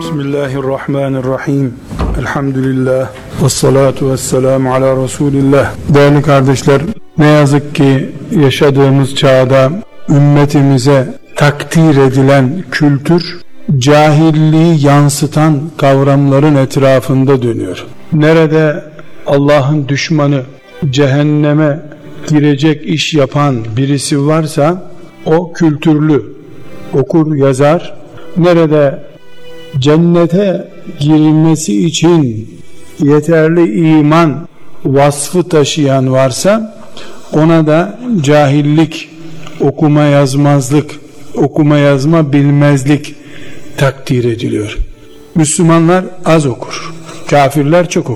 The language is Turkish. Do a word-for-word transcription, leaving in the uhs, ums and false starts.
Bismillahirrahmanirrahim. Elhamdülillah. Vessalatu vesselamu ala Resulillah. Değerli kardeşler, ne yazık ki yaşadığımız çağda ümmetimize takdir edilen kültür, cahilliği yansıtan kavramların etrafında dönüyor. Nerede Allah'ın düşmanı, cehenneme girecek iş yapan birisi varsa o kültürlü, okur yazar. Nerede cennete girilmesi için yeterli iman vasfı taşıyan varsa ona da cahillik, okuma yazmazlık, okuma yazma bilmezlik takdir ediliyor. Müslümanlar az okur, kafirler çok okur.